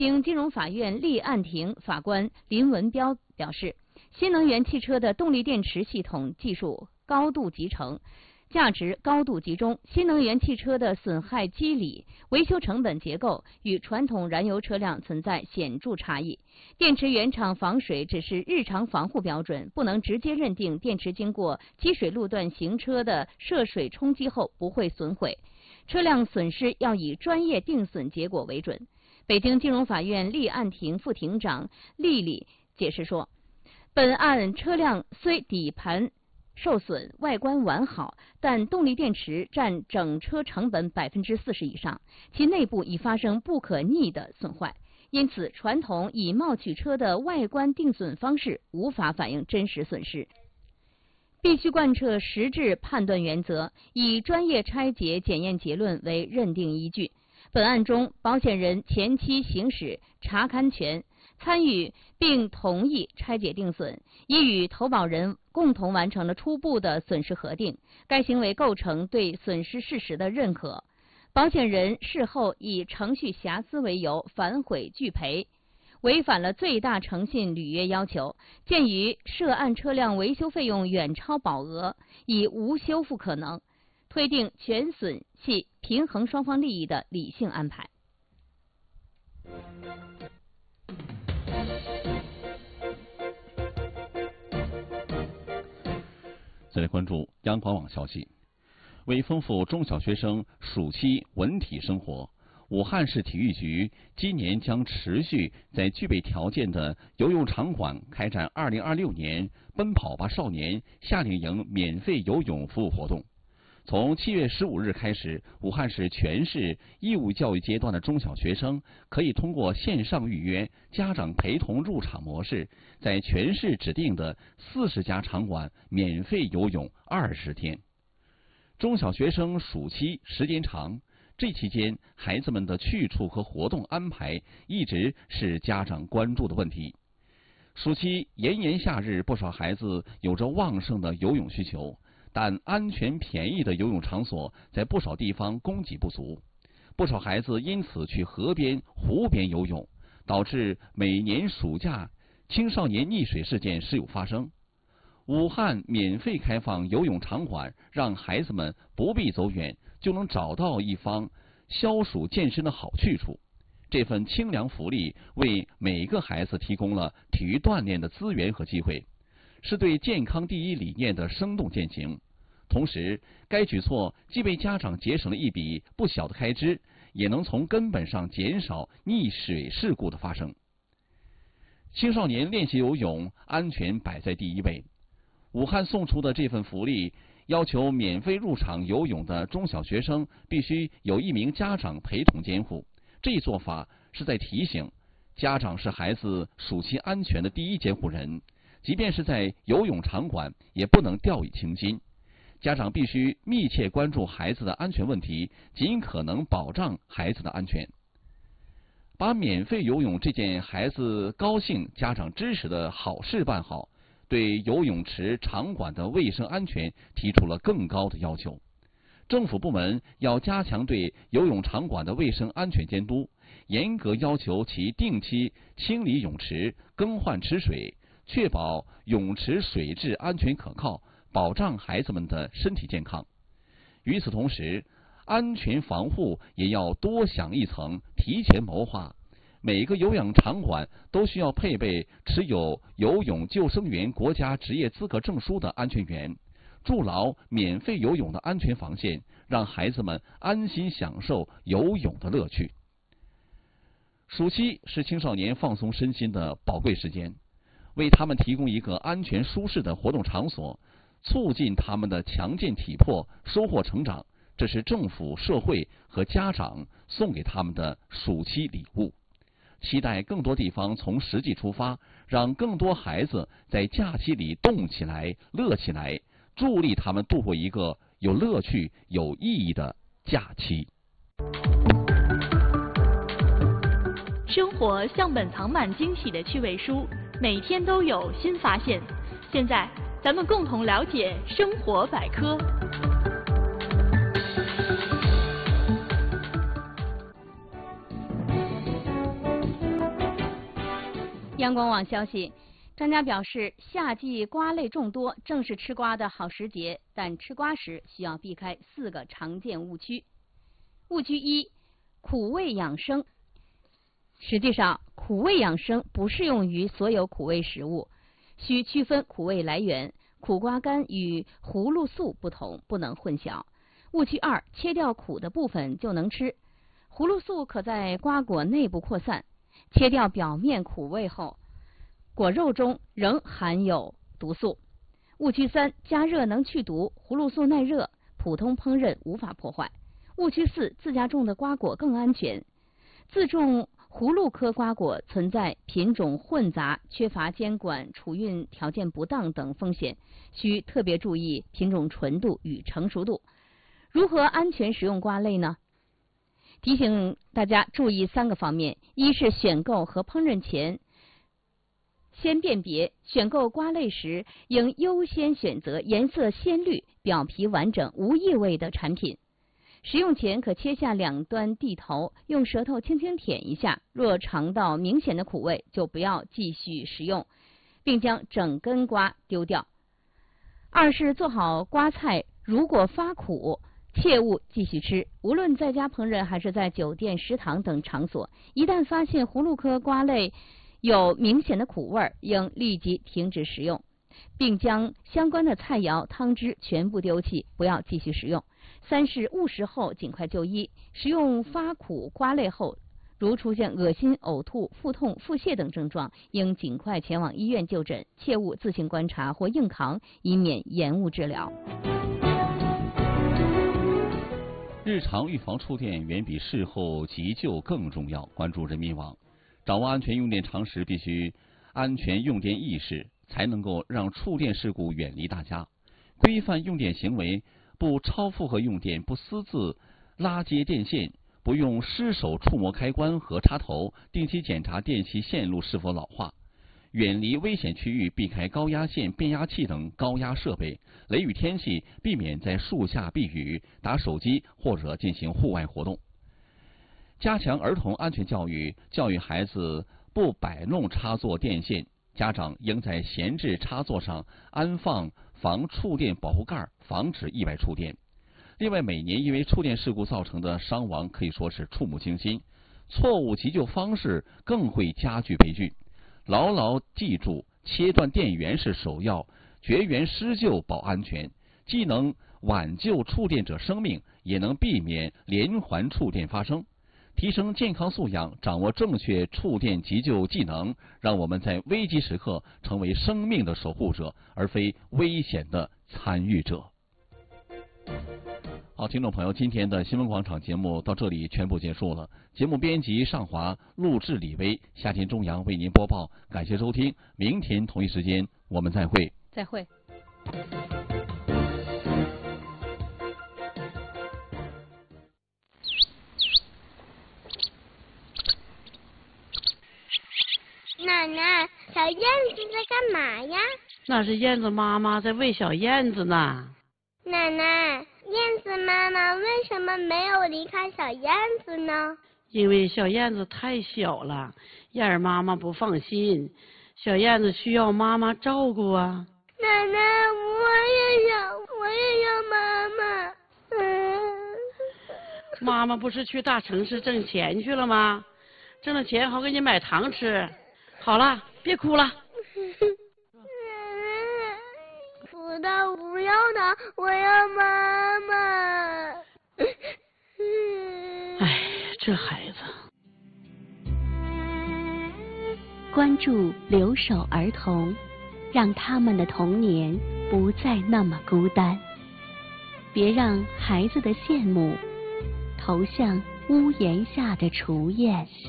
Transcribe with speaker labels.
Speaker 1: 京金融法院立案庭法官林文彪表示，新能源汽车的动力电池系统技术高度集成，价值高度集中，新能源汽车的损害机理、维修成本结构与传统燃油车辆存在显著差异。电池原厂防水只是日常防护标准，不能直接认定电池经过积水路段行车的涉水冲击后不会损毁。车辆损失要以专业定损结果为准。北京金融法院立案庭副庭长丽丽解释说，本案车辆虽底盘受损，外观完好，但动力电池占整车成本40%以上，其内部已发生不可逆的损坏。因此，传统以貌取车的外观定损方式无法反映真实损失，必须贯彻实质判断原则，以专业拆解检验结论为认定依据。本案中，保险人前期行使查勘权，参与并同意拆解定损，已与投保人共同完成了初步的损失核定，该行为构成对损失事实的认可。保险人事后以程序瑕疵为由反悔拒赔，违反了最大诚信履约要求。鉴于涉案车辆维修费用远超保额，已无修复可能，推定全损系平衡双方利益的理性安排。
Speaker 2: 再来关注央广网消息，为丰富中小学生暑期文体生活，武汉市体育局今年将持续在具备条件的游泳场馆开展2026年奔跑吧少年夏令营免费游泳服务活动。从7月15日开始，武汉市全市义务教育阶段的中小学生可以通过线上预约、家长陪同入场模式，在全市指定的40家场馆免费游泳20天。中小学生暑期时间长，这期间孩子们的去处和活动安排一直是家长关注的问题。暑期炎炎夏日，不少孩子有着旺盛的游泳需求，但安全便宜的游泳场所在不少地方供给不足，不少孩子因此去河边、湖边游泳，导致每年暑假青少年溺水事件时有发生。武汉免费开放游泳场馆，让孩子们不必走远就能找到一方消暑健身的好去处。这份清凉福利为每个孩子提供了体育锻炼的资源和机会，是对健康第一理念的生动践行。同时，该举措既为家长节省了一笔不小的开支，也能从根本上减少溺水事故的发生。青少年练习游泳，安全摆在第一位。武汉送出的这份福利要求免费入场游泳的中小学生必须有一名家长陪同监护，这一做法是在提醒家长是孩子暑期安全的第一监护人，即便是在游泳场馆也不能掉以轻心。家长必须密切关注孩子的安全问题，尽可能保障孩子的安全。把免费游泳这件孩子高兴、家长支持的好事办好，对游泳池场馆的卫生安全提出了更高的要求。政府部门要加强对游泳场馆的卫生安全监督，严格要求其定期清理泳池、更换池水，确保泳池水质安全可靠，保障孩子们的身体健康。与此同时，安全防护也要多想一层，提前谋划。每个游泳场馆都需要配备持有游泳救生员国家职业资格证书的安全员，筑牢免费游泳的安全防线，让孩子们安心享受游泳的乐趣。暑期是青少年放松身心的宝贵时间，为他们提供一个安全舒适的活动场所，促进他们的强健体魄，收获成长，这是政府、社会和家长送给他们的暑期礼物。期待更多地方从实际出发，让更多孩子在假期里动起来、乐起来，助力他们度过一个有乐趣、有意义的假期。
Speaker 3: 生活像本藏满惊喜的趣味书，每天都有新发现。现在，咱们共同了解生活百科。
Speaker 1: 央广网消息，专家表示，夏季瓜类众多，正是吃瓜的好时节，但吃瓜时需要避开4个常见误区。误区1：苦味养生。实际上，苦味养生不适用于所有苦味食物，需区分苦味来源。苦瓜干与葫芦素不同，不能混淆。误区2：切掉苦的部分就能吃。葫芦素可在瓜果内部扩散，切掉表面苦味后，果肉中仍含有毒素。误区3：加热能去毒，葫芦素耐热，普通烹饪无法破坏。误区4：自家种的瓜果更安全。自种葫芦科瓜果存在品种混杂、缺乏监管、储运条件不当等风险，需特别注意品种纯度与成熟度。如何安全食用瓜类呢？提醒大家注意3个方面：一是选购和烹饪前先辨别，选购瓜类时应优先选择颜色鲜绿、表皮完整、无异味的产品。食用前可切下2端蒂头，用舌头轻轻舔一下，若尝到明显的苦味，就不要继续食用，并将整根瓜丢掉。2是做好瓜菜，如果发苦，切勿继续吃。无论在家烹饪还是在酒店、食堂等场所，一旦发现葫芦科瓜类有明显的苦味，应立即停止食用，并将相关的菜肴、汤汁全部丢弃，不要继续食用。3是误食后尽快就医。食用发苦瓜类后，如出现恶心、呕吐、腹痛、腹泻等症状，应尽快前往医院就诊，切勿自行观察或硬扛，以免延误治疗。
Speaker 2: 日常预防触电远比事后急救更重要。关注人民网，掌握安全用电常识，必须安全用电意识，才能够让触电事故远离大家。规范用电行为，不超负荷用电，不私自拉接电线，不用失手触摸开关和插头，定期检查电器线路是否老化，远离危险区域，避开高压线、变压器等高压设备。雷雨天气，避免在树下避雨、打手机或者进行户外活动。加强儿童安全教育，教育孩子不摆弄插座电线，家长应在闲置插座上安放防触电保护盖，防止意外触电。另外，每年因为触电事故造成的伤亡可以说是触目惊心，错误急救方式更会加剧悲剧。牢牢记住，切断电源是首要，绝缘施救保安全，既能挽救触电者生命，也能避免连环触电发生。提升健康素养，掌握正确触电急救技能，让我们在危急时刻成为生命的守护者，而非危险的参与者。好，听众朋友，今天的新闻广场节目到这里全部结束了。节目编辑尚华，录制李威，夏天中阳为您播报。感谢收听，明天同一时间我们再会。
Speaker 1: 再会。
Speaker 4: 奶奶，小燕子在干嘛呀？
Speaker 5: 那是燕子妈妈在喂小燕子呢。
Speaker 4: 奶奶，燕子妈妈为什么没有离开小燕子呢？
Speaker 5: 因为小燕子太小了，燕儿妈妈不放心，小燕子需要妈妈照顾啊。
Speaker 4: 奶奶，我也要妈妈。
Speaker 5: 妈妈不是去大城市挣钱去了吗？挣了钱好给你买糖吃。好了，别哭了。
Speaker 4: 不要的，我要妈妈。
Speaker 5: 哎，这孩子。
Speaker 6: 关注留守儿童，让他们的童年不再那么孤单。别让孩子的羡慕投向屋檐下的雏燕。